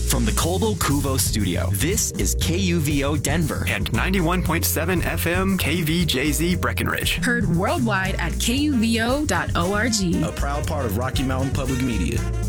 From the Colbo Cuvo studio, this is KUVO Denver and 91.7 FM KVJZ Breckenridge. Heard worldwide at kuvo.org. A proud part of Rocky Mountain Public Media.